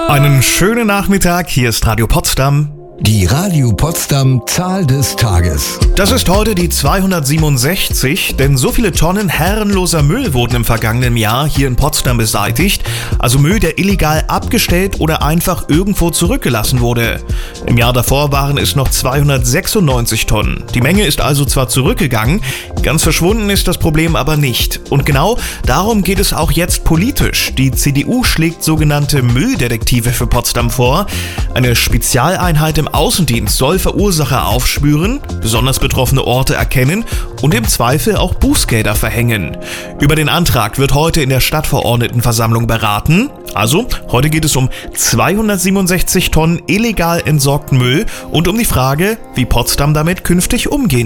Einen schönen Nachmittag, hier ist Radio Potsdam. Die Radio Potsdam Zahl des Tages. Das ist heute die 267, denn so viele Tonnen herrenloser Müll wurden im vergangenen Jahr hier in Potsdam beseitigt, also Müll, der illegal abgestellt oder einfach irgendwo zurückgelassen wurde. Im Jahr davor waren es noch 296 Tonnen. Die Menge ist also zwar zurückgegangen, ganz verschwunden ist das Problem aber nicht. Und genau darum geht es auch jetzt politisch. Die CDU schlägt sogenannte Mülldetektive für Potsdam vor. Eine Spezialeinheit im Außendienst soll Verursacher aufspüren, besonders betroffene Orte erkennen und im Zweifel auch Bußgelder verhängen. Über den Antrag wird heute in der Stadtverordnetenversammlung beraten. Also, heute geht es um 267 Tonnen illegal entsorgten Müll und um die Frage, wie Potsdam damit künftig umgehen